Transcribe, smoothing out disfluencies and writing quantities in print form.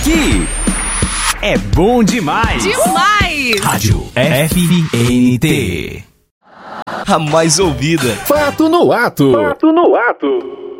Aqui é bom demais. Demais! Rádio FNT. A mais ouvida. Fato no ato. Fato no ato.